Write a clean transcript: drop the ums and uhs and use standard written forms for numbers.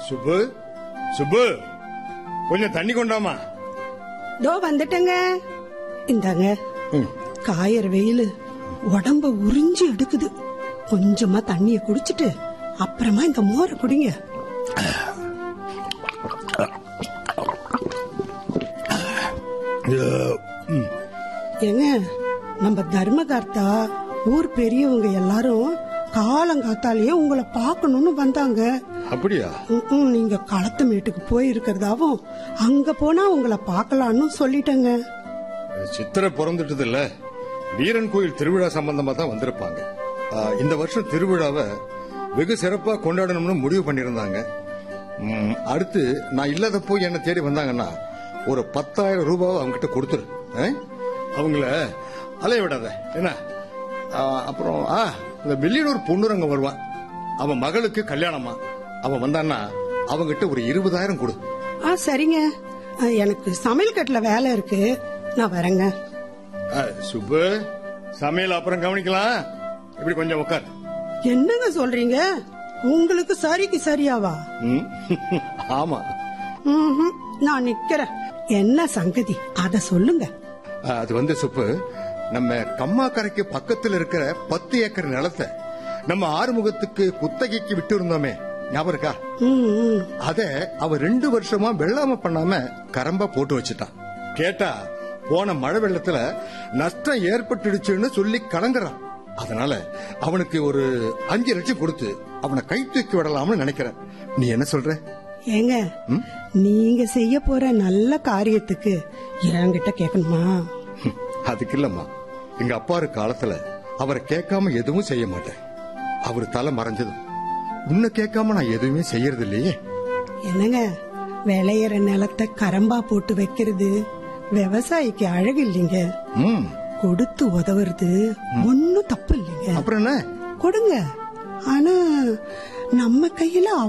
சுப்பு சுப்பு, கொஞ்சம் தண்ணி கொண்டாமா. தோ வந்துட்டங்க. இந்தாங்க. காயற வெயில் உடம்ப உறிஞ்சி எடுக்குது. கொஞ்சமா தண்ணிய குடிச்சிட்டு அப்புறமா இந்த மோரை குடிங்க. ஏங்க, நம்ம தர்மகர்த்தா ஊர் பெரியவங்க எல்லாரும் காலங்காத்தாலேயே உங்களை பாக்கணும்னு வந்தாங்க. அப்படியா? நீங்க களத்து மேட்டுக்கு போயிருக்கிறதாவும் அங்க போனா உங்களை பாக்கலான்னு சொல்லிட்டங்க. சித்திரை பிறந்துட்டது இல்ல, வீரன் கோயில் திருவிழா சம்பந்தமா தான் வந்திருப்பாங்க. இந்த வருஷம் திருவிழாவை வெகு சிறப்பா கொண்டாடணும்னு முடிவு பண்ணிருந்தாங்க. அடுத்து நான் இல்லாதப்போ என்ன தேடி வந்தாங்கன்னா ஒரு 10,000 ரூபாவை அவங்க கிட்ட கொடுத்துரு. அவங்கள அலைய விடாத என்ன. அப்புறம் இந்த வெள்ளியூர் பொண்ணுரங்க வருவான், அவன் மகளுக்கு கல்யாணமா. அவன் வந்தான்னா அவங்கிட்ட ஒரு 20,000 கொடு. சரிங்க, எனக்கு சமையல் கட்டுல வேலை இருக்கு, நான் வரேங்க. சுப்பு, சமையல் அப்புறம் கவனிக்கலாம். இப்படி கொஞ்சம் உட்கார். என்னங்க சொல்றீங்க? உங்களுக்கு சரிக்கு சரியாவா? ஆமா. நான் நிக்கிறேன். என்ன சங்கதி அத சொல்லுங்க. அது சுப்பு, நம்ம கம்மாக்கரைக்கு பக்கத்துல இருக்கிற 10 ஏக்கர் நிலத்தை நம்ம ஆறுமுகத்துக்கு குத்தகைக்கு விட்டு இருந்தோமே, ஞாபகம் இருக்கா? அத அவ 2 வருஷமா வெள்ளாம பண்ணாம கரம்பா போட்டு வச்சுட்டான். கேட்டா போன மழை வெள்ளத்துல நஷ்டம் ஏற்பட்டுடுச்சுன்னு சொல்லி கலங்குறான். அதனால அவனுக்கு ஒரு 5 லட்சம் கொடுத்து அவனை கை தூக்கி விடலாம்னு நினைக்கிறேன். நீ என்ன சொல்ற? ஏங்க, நீங்க செய்ய போற நல்ல காரியத்துக்கு என்கிட்ட கேட்கணுமா? அதுக்கு இல்லம்மா, எங்க அப்பாரு காலத்துல அவரை கேட்காம எதுவும் செய்ய மாட்டேன். அவர் தலை மறைஞ்சது உன்னை கேட்காம நான் எதுவுமே செய்யறது இல்லையே. என்னங்க, விளையிற நிலத்தை கரம்பா போட்டு வைக்கிறது விவசாயிக்கு அழகு இல்லைங்க. கொடுத்து உதவுறது ஒன்னும் தப்பு இல்லைங்க. அப்புறம் என்ன? கொடுங்க, ஆனா நம்ம கையில